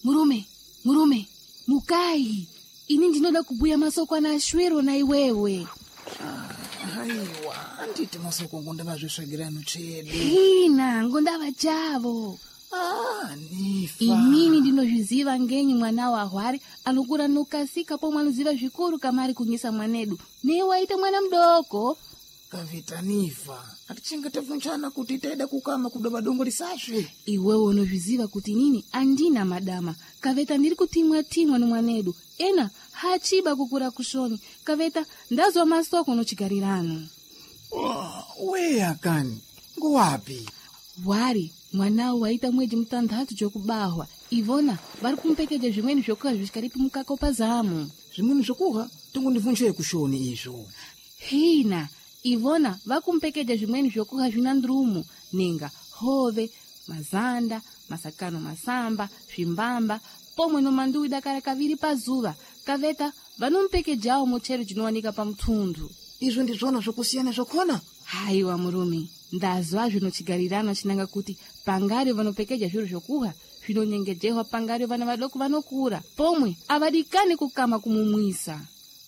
Murume, mukai. Ini ndinoda kubuya masokwana ashwiro na iwewe. Haiwa, anditi masoko ngondava zvisvagirano chedu. Hina, ngondava chavo. Nifa. Inini ndinozviziva ngenyi mwana wa Hwari anokura nokasika pomwe anoziva zvikuru kamari kunyisa mwanedu. Newaita mwana mdoko. Kavita Nifa, atichengetevunchana kuti taida kukama kudoba dongo lisasve. Iwewe unozviziva kuti nini andina madama. Kaveta ndiri kutimwa nomwanedu. Ena hachiba kukura kushoni. Kaveta ndazwa masoko nochigarirano. Weya kani, nguwapi? Hwari, mwanao waita mwezi mutandatu jokubahwa. Ivona, vari kumpekeja zvimweni zvokuha zvisikaripi mukako pazamu. Zvimweni zvokuha, tongondivunchire kushoni izvo. Hina, Ivona, vakumpekeja zvimweni zvokuha zvina ndrumu. Ninga, hove, mazanda, masakano masamba, zvimbamba, pomwe nomanduwi dakara kaviri pazuva. Kaveta, vanompekejawo muchero chinowanika pamutundu. Izvo ndizvona zvokusiyana zvakona? Haiwa murume, ndazwa zvinochigarirano chinanga kuti pangari vanopekeja zviro zvokuha zvinonyengejerwa pangari vana vadoko vanokura. Pomwe, avadikani kukama kumumwisa.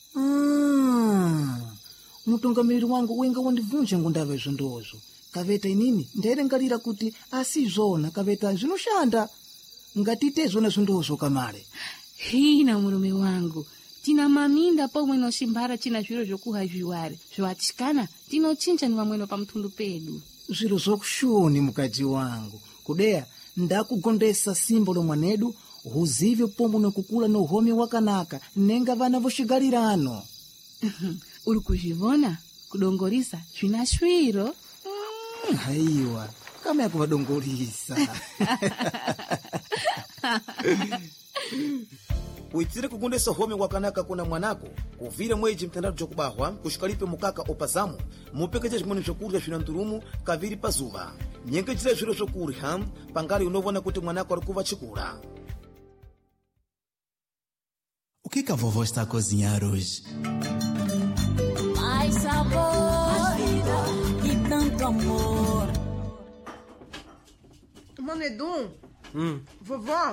Mutungamiriri wangu wenga wandivunja ngondava izvo ndozvo. Kaveta inini ndairangarira kuti asizvona. Kaveta zvinoshanda ngatite zvona zvondozvo kamare. Hina murume wangu, tina maminda pomwe noshimbara china zviro zvokuha zviwari zvoatikana tinochinja ni vamweno pamutundu pedu. Zviro zvokushoni mukadzi wangu kudeya ndakugondesa simbo lomwanedu huzive pomwe nokukula nohome wakanaka nenga vana voxigalirano. Uri kuzvivona kudongorisa zvina shwiro. Haiwa, kama ya kuvadongorisa. Uitire kugondesa home wakanaka kuna mwanako kuvira mwezi mtandatu jokubahwa kushikalipe mukaka opazamu mupekeje zvimweni zvokurya zvina nturumu kaviri pazuva. Nyengetera zviro zvokurya pangari unovona kuti mwanako ari kuva chikura. O que a vovó está a cozinhar hoje? Mais sabor, mais vida e tanto amor. Manedu, vovó,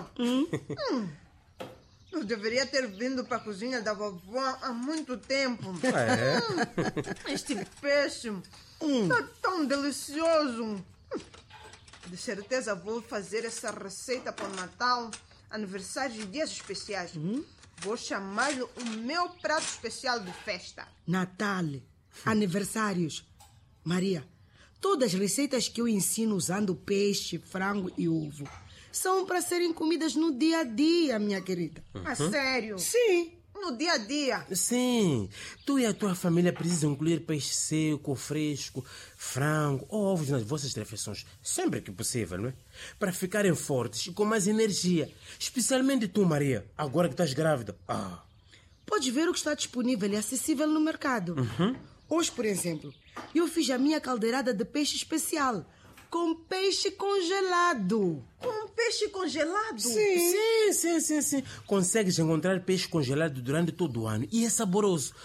eu deveria ter vindo para a cozinha da vovó há muito tempo. Este peixe está tão delicioso. De certeza vou fazer essa receita para o Natal, aniversários e dias especiais. Vou chamar-lhe o meu prato especial de festa. Natal, aniversários. Maria, todas as receitas que eu ensino usando peixe, frango e ovo são para serem comidas no dia a dia, minha querida. Sério? Sim. No dia a dia? Sim. Tu e a tua família precisam incluir peixe seco, fresco, frango ou ovos nas vossas refeições, sempre que possível, não é? Para ficarem fortes e com mais energia. Especialmente tu, Maria, agora que estás grávida. Podes ver o que está disponível e acessível no mercado. Hoje, por exemplo, eu fiz a minha caldeirada de peixe especial, com peixe congelado. Com peixe congelado? Sim. Sim. Consegues encontrar peixe congelado durante todo o ano e é saboroso.